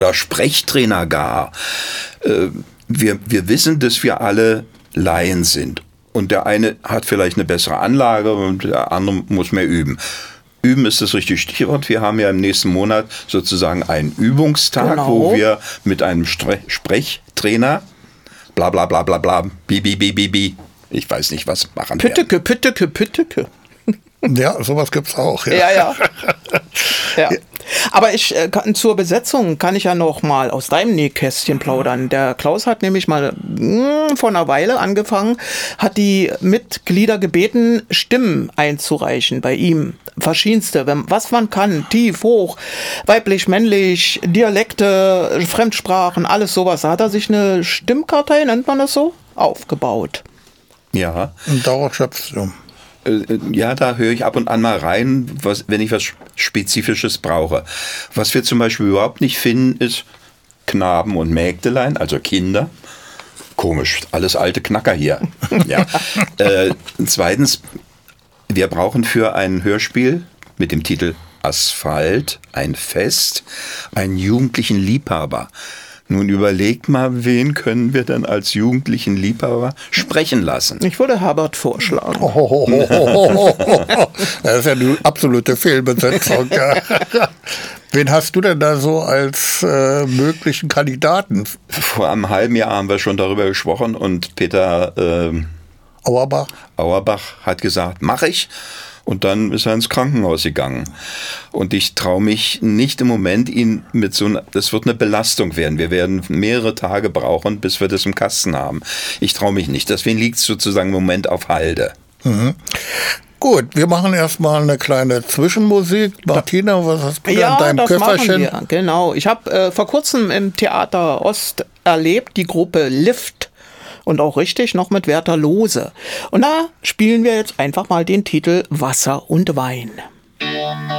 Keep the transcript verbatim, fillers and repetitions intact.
oder Sprechtrainer gar. Äh, wir, wir wissen, dass wir alle Laien sind. Und der eine hat vielleicht eine bessere Anlage und der andere muss mehr üben. Üben ist das richtige Stichwort. Wir haben ja im nächsten Monat sozusagen einen Übungstag, genau, wo wir mit einem Stre- Sprechtrainer bla bla bla bla bla bi bi bi bi bi ich weiß nicht, was machen wir. Pütteke, Pütteke, Pütteke. Ja, sowas gibt's auch. Ja, ja. ja. ja. Aber ich äh, kann, zur Besetzung kann ich ja noch mal aus deinem Nähkästchen plaudern. Der Klaus hat nämlich mal mh, vor einer Weile angefangen, hat die Mitglieder gebeten, Stimmen einzureichen bei ihm. Verschiedenste, wenn, was man kann, tief, hoch, weiblich, männlich, Dialekte, Fremdsprachen, alles sowas. Da hat er sich eine Stimmkartei, nennt man das so, aufgebaut. Ja. Und daraus schöpfst du. Ja, da höre ich ab und an mal rein, was, wenn ich was Spezifisches brauche. Was wir zum Beispiel überhaupt nicht finden, ist Knaben und Mägdelein, also Kinder. Komisch, alles alte Knacker hier. Ja. äh, zweitens, wir brauchen für ein Hörspiel mit dem Titel Asphalt, ein Fest, einen jugendlichen Liebhaber. Nun überlegt mal, wen können wir denn als jugendlichen Liebhaber sprechen lassen? Ich würde Herbert vorschlagen. Oh, oh, oh, oh, oh, oh. Das ist ja eine absolute Fehlbesetzung. Wen hast du denn da so als äh, möglichen Kandidaten? Vor einem halben Jahr haben wir schon darüber gesprochen und Peter äh, Auerbach. Auerbach hat gesagt, mach ich. Und dann ist er ins Krankenhaus gegangen. Und ich traue mich nicht im Moment, ihn mit so einer, das wird eine Belastung werden. Wir werden mehrere Tage brauchen, bis wir das im Kasten haben. Ich traue mich nicht. Deswegen liegt es sozusagen im Moment auf Halde. Mhm. Gut, wir machen erstmal eine kleine Zwischenmusik. Martina, was hast du ja, in deinem das Köfferchen? Machen wir. Genau. Ich habe äh, vor kurzem im Theater Ost erlebt, die Gruppe Lift. Und auch richtig noch mit Werther Lose. Und da spielen wir jetzt einfach mal den Titel Wasser und Wein.